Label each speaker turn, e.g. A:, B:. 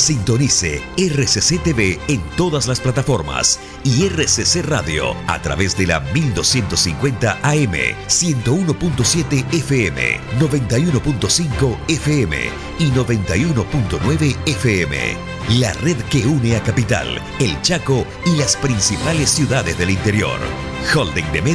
A: Sintonice RCC TV en todas las plataformas y RCC Radio a través de la 1250 AM, 101.7 FM, 91.5 FM y 91.9 FM. La red que une a Capital, El Chaco y las principales ciudades del interior. Holding de